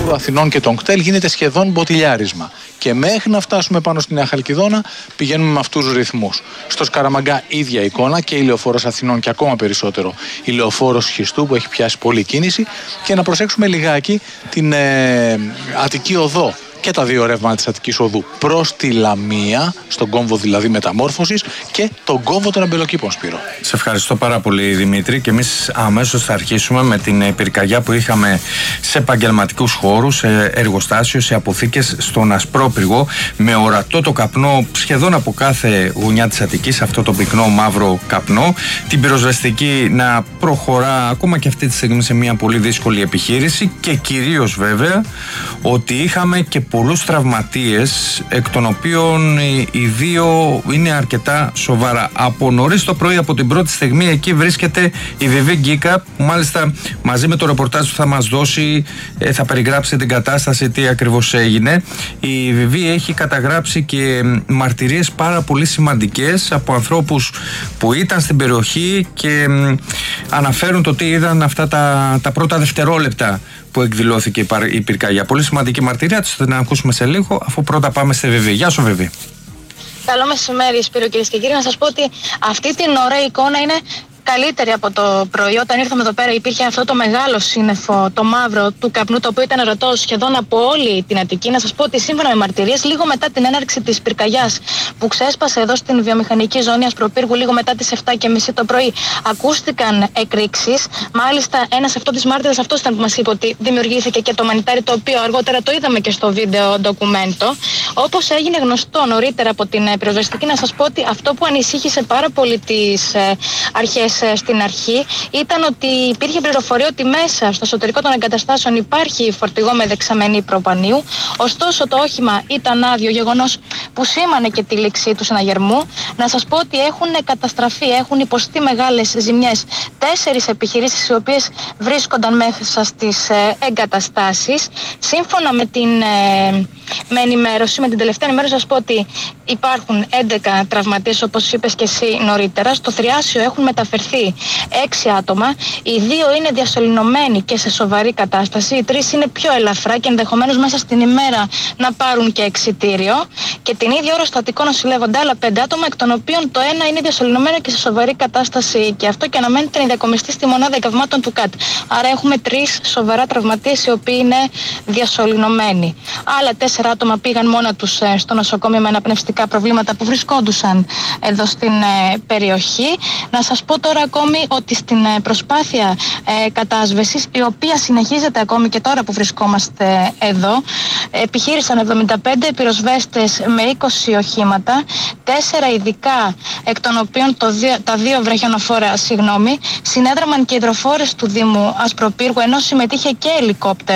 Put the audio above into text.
Μαύρου Αθηνών και των κτέλ γίνεται σχεδόν μποτιλιάρισμα. Και μέχρι να φτάσουμε πάνω στη Νέα Χαλκιδόνα πηγαίνουμε με αυτούς τους ρυθμούς. Στο Σκαραμαγκά ίδια εικόνα και η Λεωφόρος Αθηνών και ακόμα περισσότερο η Λεωφόρος Σχιστού που έχει πιάσει πολλή κίνηση. Και να προσέξουμε λιγάκι την Αττική Οδό και τα δύο ρεύματα της Αττικής Οδού προς τη Λαμία, στον κόμβο δηλαδή μεταμόρφωσης, και τον κόμβο των Αμπελοκήπων, Σπύρο. Σε ευχαριστώ πάρα πολύ, Δημήτρη, και εμείς αμέσως θα αρχίσουμε με την πυρκαγιά που είχαμε σε επαγγελματικούς χώρους, σε εργοστάσιο, σε αποθήκες στον Ασπρόπυργο, με ορατό το καπνό σχεδόν από κάθε γωνιά της Αττικής, αυτό το πυκνό μαύρο καπνό, την πυροσβεστική να προχωρά ακόμα και αυτή τη στιγμή σε μια πολύ δύσκολη επιχείρηση, και κυρίως βέβαια ότι είχαμε και πολλούς τραυματίες, εκ των οποίων οι δύο είναι αρκετά σοβαρά. Από νωρίς το πρωί, από την πρώτη στιγμή, εκεί βρίσκεται η Βιβί Γκίκα, που μάλιστα μαζί με το ρεπορτάζ που θα μας δώσει θα περιγράψει την κατάσταση, τι ακριβώς έγινε. Η Βιβί έχει καταγράψει και μαρτυρίες πάρα πολύ σημαντικές από ανθρώπους που ήταν στην περιοχή και αναφέρουν το τι είδαν αυτά τα πρώτα δευτερόλεπτα που εκδηλώθηκε η πυρκαγιά. Πολύ σημαντική μαρτυρία, θα την ακούσουμε σε λίγο, αφού πρώτα πάμε στη Βιβί. Γεια σου, Βιβί. Καλό μεσημέρι, Σπύρο, κυρίες και κύριοι. Να σας πω ότι αυτή την ωραία εικόνα είναι καλύτερη από το πρωί. Όταν ήρθαμε εδώ πέρα υπήρχε αυτό το μεγάλο σύννεφο, το μαύρο του καπνού, το οποίο ήταν ερωτό σχεδόν από όλη την Αττική. Να σας πω ότι σύμφωνα με μαρτυρίες, λίγο μετά την έναρξη της πυρκαγιάς που ξέσπασε εδώ στην βιομηχανική ζώνη Ασπροπύργου, λίγο μετά τις 7:30 το πρωί, ακούστηκαν εκρήξεις. Μάλιστα, ένας αυτός μάρτυρας αυτός ήταν που μας είπε ότι δημιουργήθηκε και το μανιτάρι, το οποίο αργότερα το είδαμε και στο βίντεο ντοκουμέντο. Όπως έγινε γνωστό νωρίτερα από την πυροσβεστική, να σας πω ότι αυτό που ανησύχησε πάρα πολύ τις αρχές στην αρχή ήταν ότι υπήρχε πληροφορία ότι μέσα στο εσωτερικό των εγκαταστάσεων υπάρχει φορτηγό με δεξαμενή προπανίου. Ωστόσο, το όχημα ήταν άδειο, γεγονός που σήμανε και τη λήξη του συναγερμού. Να σας πω ότι έχουν καταστραφεί, έχουν υποστεί μεγάλες ζημιές 4 επιχειρήσεις, οι οποίες βρίσκονταν μέσα στις εγκαταστάσεις. Σύμφωνα με ενημέρωση, με την τελευταία ενημέρωση, να σας πω ότι υπάρχουν 11 τραυματίες, όπως είπες και εσύ νωρίτερα. Στο Θριάσιο έχουν μεταφερθεί 6 άτομα. Οι 2 είναι διασωληνωμένοι και σε σοβαρή κατάσταση. Οι 3 είναι πιο ελαφρά και ενδεχομένως μέσα στην ημέρα να πάρουν και εξιτήριο. Και την ίδια ώρα στο Αττικό νοσηλεύονται άλλα 5 άτομα, εκ των οποίων το ένα είναι διασωληνωμένο και σε σοβαρή κατάσταση. Και αυτό και αναμένεται να διακομιστεί στη μονάδα εγκαυμάτων του ΚΑΤ. Άρα έχουμε 3 σοβαρά τραυματίες, οι οποίοι είναι διασωληνωμένοι. Άλλα 4 άτομα πήγαν μόνα τους στο νοσοκομείο με αναπνευστικά προβλήματα που βρισκόντουσαν εδώ στην περιοχή. Να σας πω τώρα ακόμη ότι στην προσπάθεια κατάσβεσης, η οποία συνεχίζεται ακόμη και τώρα που βρισκόμαστε εδώ, επιχείρησαν 75 πυροσβέστες με 20 οχήματα, 4 ειδικά, εκ των οποίων τα 2 βραχιονοφόρα, συνέδραμαν και υδροφόρες του Δήμου Ασπροπύργου, ενώ συμμετείχε και ελικόπτερο.